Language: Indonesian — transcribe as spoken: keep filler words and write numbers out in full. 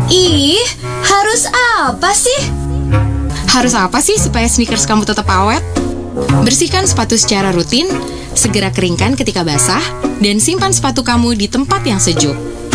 Ih, harus apa sih? Harus apa sih supaya sneakers kamu tetap awet? Bersihkan sepatu secara rutin, segera keringkan ketika basah, dan simpan sepatu kamu di tempat yang sejuk.